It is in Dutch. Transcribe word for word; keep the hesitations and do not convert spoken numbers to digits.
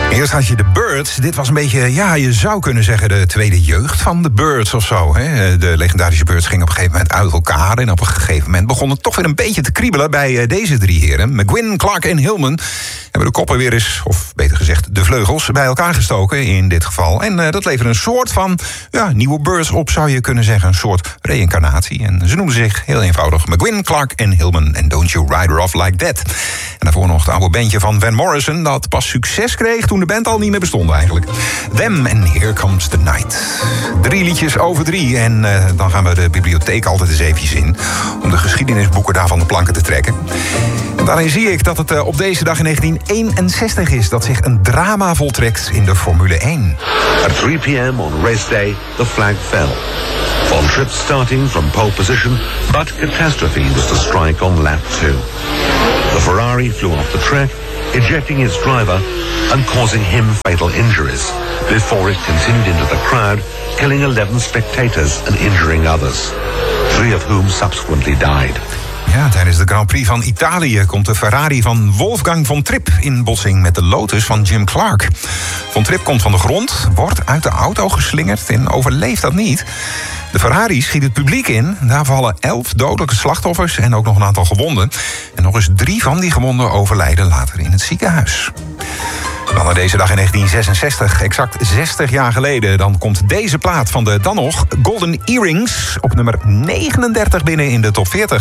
Eerst had je de Byrds. Dit was een beetje, ja, je zou kunnen zeggen de tweede jeugd van de Byrds of zo. Hè? De legendarische Byrds gingen op een gegeven moment uit elkaar. En op een gegeven moment begon het toch weer een beetje te kriebelen bij deze drie heren. McGuinn, Clark en Hillman hebben de koppen weer eens, of beter gezegd de vleugels, bij elkaar gestoken in dit geval. En uh, dat leverde een soort van ja, nieuwe Byrds op, zou je kunnen zeggen. Een soort reïncarnatie. En ze noemden zich heel eenvoudig McGuinn, Clark en Hillman. En Don't You Ride Her Off Like That. En daarvoor nog het oude bandje van Van Morrison, dat pas succes kreeg toen de band al niet meer bestond eigenlijk. Them and Here Comes the Night. Drie liedjes over drie. En uh, dan gaan we de bibliotheek altijd eens eventjes in om de geschiedenisboeken daarvan de planken te trekken. En daarin zie ik dat het uh, op deze dag in negentien eenenzestig is dat zich een drama voltrekt in de Formule één. At three p.m. on race day, the flag fell. Von Tripp starting from pole position, but catastrophe was to strike on lap two. The Ferrari flew off the track, ejecting its driver and causing him fatal injuries, before it continued into the crowd, killing eleven spectators and injuring others, three of whom subsequently died. Ja, tijdens de Grand Prix van Italië komt de Ferrari van Wolfgang von Tripp in botsing met de Lotus van Jim Clark. Von Tripp komt van de grond, wordt uit de auto geslingerd en overleeft dat niet. De Ferrari schiet het publiek in. Daar vallen elf dodelijke slachtoffers en ook nog een aantal gewonden. En nog eens drie van die gewonden overlijden later in het ziekenhuis. Dan naar deze dag in negentien zesenzestig, exact zestig jaar geleden, dan komt deze plaat van de dan nog Golden Earrings op nummer negenendertig binnen in de top veertig.